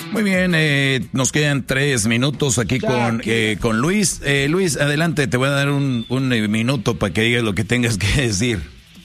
Muy bien, nos quedan 3 minutos aquí con Luis. Luis, adelante, te voy a dar un minuto para que digas lo que tengas que decir.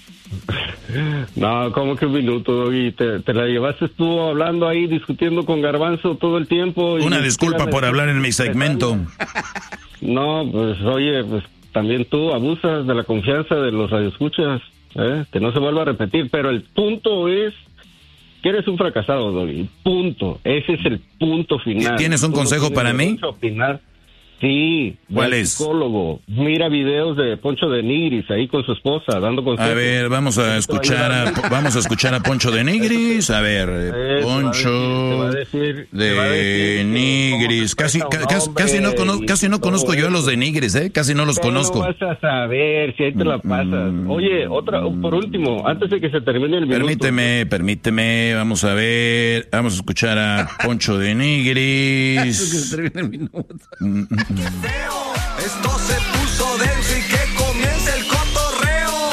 No, ¿cómo que un minuto? Y te la llevaste tú hablando ahí, discutiendo con Garbanzo todo el tiempo. Una disculpa por hablar en mi segmento. No, pues oye, pues también tú abusas de la confianza de los radioescuchas, que no se vuelva a repetir, pero el punto es que eres un fracasado, Doggy. Punto. Ese es el punto final. ¿Tienes un consejo para mí? Sí. ¿Cuál es? Psicólogo. Mira videos de Poncho de Nigris ahí con su esposa dando consejos. A ver, vamos a escuchar a Poncho de Nigris. A ver, Poncho de Nigris. Casi no conozco yo a los de Nigris, Casi no los conozco. No vas a saber si ahí te la pasas. Oye, por último, antes de que se termine el minuto. Permíteme, vamos a ver. Vamos a escuchar a Poncho de Nigris. Antes que se termine el minuto. ¡Qué feo! Esto se puso denso y que comience el cotorreo.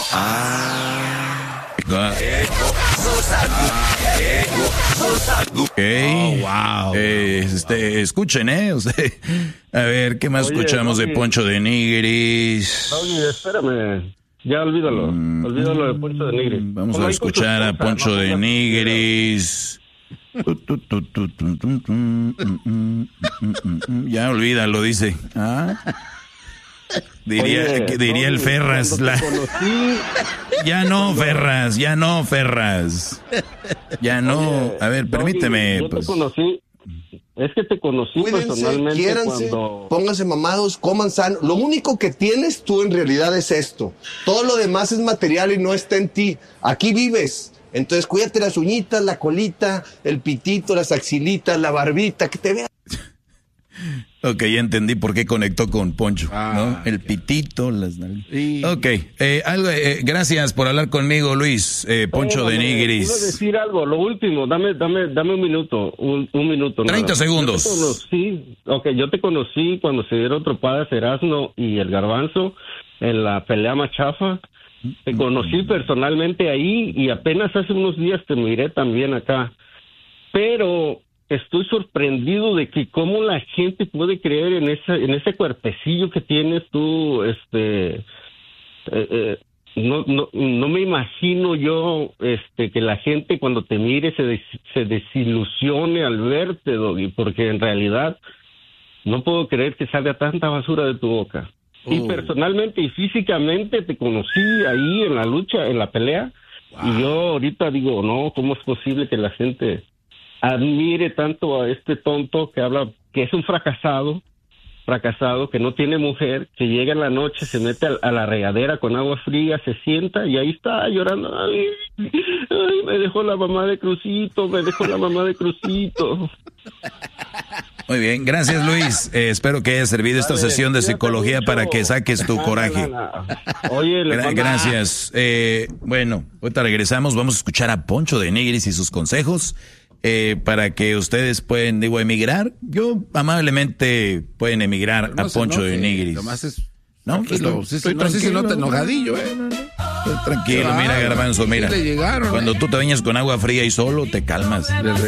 Okay. Oh, wow. Escuchen, a ver, ¿qué más escuchamos de Poncho de Nigris? Oye, espérame. Ya olvídalo. Olvídalo de Poncho de Nigris. Vamos a escuchar a Poncho de Nigris. Ya olvídalo, dice. Diría el Ferras. Ya no, Ferras. Ya no. A ver, permíteme. Yo te conocí. Es que te conocí personalmente. Quiéranse, pónganse mamados, coman sano. Lo único que tienes tú en realidad es esto. Todo lo demás es material y no está en ti. Aquí vives. Entonces cuídate las uñitas, la colita, el pitito, las axilitas, la barbita, que te vea. Ok, ya entendí por qué conectó con Poncho, ¿no? El pitito, las nalgas. Ok, gracias por hablar conmigo, Luis. Poncho de Nigris. Quiero decir algo, lo último, dame un minuto, un minuto. 30 segundos. Yo te conocí cuando se dieron tropadas Erasmo y el Garbanzo en la pelea más chafa. Te conocí personalmente ahí y apenas hace unos días te miré también acá. Pero estoy sorprendido de que cómo la gente puede creer en ese cuerpecillo que tienes tú. No me imagino yo que la gente cuando te mire se desilusione al verte, Doggy, porque en realidad no puedo creer que salga tanta basura de tu boca. Y personalmente y físicamente te conocí ahí en la lucha, en la pelea. Wow. Y yo ahorita digo, no, ¿cómo es posible que la gente admire tanto a este tonto que habla, que es un fracasado, que no tiene mujer, que llega en la noche, se mete a la regadera con agua fría, se sienta y ahí está llorando. Ay, me dejó la mamá de Crucito. Muy bien, gracias Luis. Espero que haya servido esta sesión de psicología para que saques tu coraje. Oye, gracias. Bueno, ahorita regresamos, vamos a escuchar a Poncho de Nigris y sus consejos para que ustedes pueden, emigrar. Yo amablemente pueden emigrar a Poncho de Nigris. No, estoy tranquilo, enojadillo, Tranquilo, mira, Garbanzo, mira. Cuando tú te bañas con agua fría y solo, te calmas.